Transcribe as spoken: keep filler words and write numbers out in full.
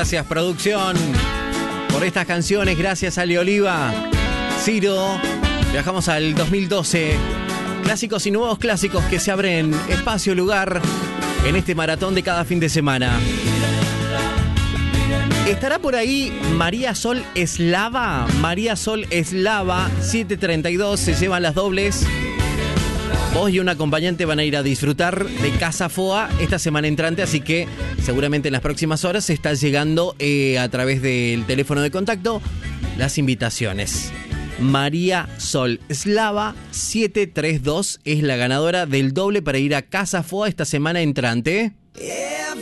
Gracias, producción, por estas canciones. Gracias, Ale Oliva. Ciro, viajamos al dos mil doce. Clásicos y nuevos clásicos que se abren espacio, lugar en este maratón de cada fin de semana. ¿Estará por ahí María Sol Eslava? María Sol Eslava, siete treinta y dos, se llevan las dobles. Vos y un acompañante van a ir a disfrutar de Casa Foa esta semana entrante, así que seguramente en las próximas horas se está llegando eh, a través del teléfono de contacto las invitaciones. María Sol Eslava, siete treinta y dos, es la ganadora del doble para ir a Casa Foa esta semana entrante. Yeah.